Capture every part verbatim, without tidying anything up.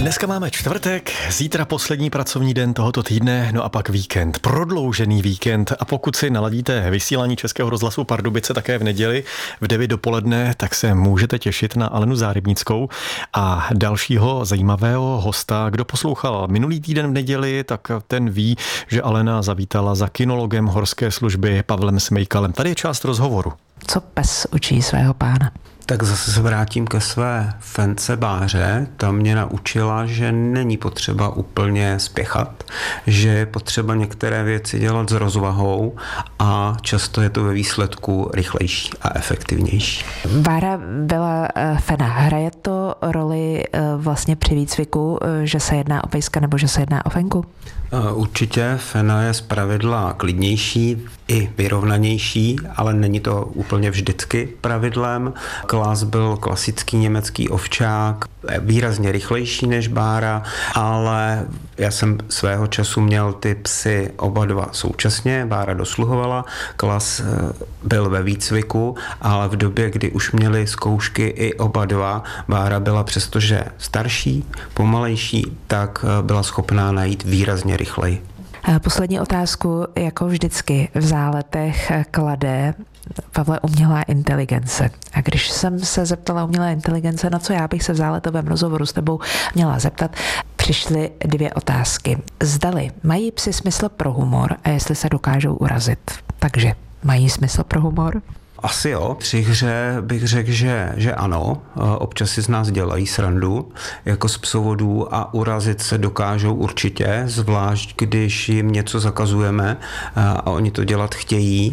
Dneska máme čtvrtek, zítra poslední pracovní den tohoto týdne, no a pak víkend, prodloužený víkend. A pokud si naladíte vysílání Českého rozhlasu Pardubice také v neděli v devět dopoledne, tak se můžete těšit na Alenu Zářebnickou a dalšího zajímavého hosta. Kdo poslouchal minulý týden v neděli, tak ten ví, že Alena zavítala za kynologem horské služby Pavlem Smejkalem. Tady je část rozhovoru. Co pes učí svého pána? Tak zase se vrátím ke své fence Báře. Ta mě naučila, že není potřeba úplně spěchat, že je potřeba některé věci dělat s rozvahou a často je to ve výsledku rychlejší a efektivnější. Bára byla fena. Hraje to roli vlastně při výcviku, že se jedná o pejska nebo že se jedná o fenku? Určitě fena je zpravidla klidnější i vyrovnanější, ale není to úplně vždycky pravidlem. Klas byl klasický německý ovčák, výrazně rychlejší než Bára, ale já jsem svého času měl ty psy oba dva současně, Bára dosluhovala, Klas byl ve výcviku, ale v době, kdy už měli zkoušky i oba dva, Bára byla přestože starší, pomalejší, tak byla schopná najít výrazně rychleji. Poslední otázku, jako vždycky v záletech klade Pavle umělá inteligence. A když jsem se zeptala umělé inteligence, na co já bych se v záletovém rozhovoru s tebou měla zeptat, přišly dvě otázky. Zdali mají psi smysl pro humor a jestli se dokážou urazit. Takže mají smysl pro humor? Asi jo. Při hře bych řekl, že, že ano. Občas si z nás dělají srandu jako z psovodů a urazit se dokážou určitě, zvlášť když jim něco zakazujeme a oni to dělat chtějí.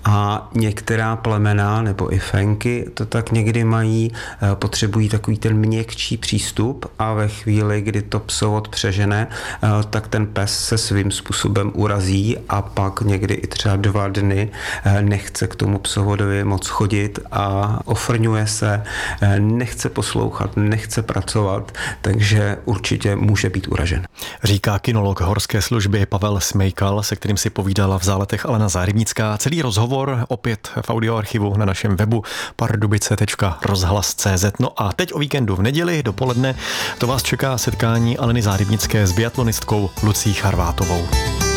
A některá plemena nebo i fenky to tak někdy mají, potřebují takový ten měkčí přístup a ve chvíli, kdy to psovod přežene, tak ten pes se svým způsobem urazí a pak někdy i třeba dva dny nechce k tomu psovodovi moc chodit a ofrňuje se, nechce poslouchat, nechce pracovat, takže určitě může být uražen. Říká kynolog horské služby Pavel Smejkal, se kterým si povídala v záletech Alena Zářebnická. Celý rozhovor opět v audioarchivu na našem webu pardubice tečka rozhlas tečka cz. No a teď o víkendu v neděli dopoledne to vás čeká setkání Aleny Zářebnické s biatlonistkou Lucí Charvátovou.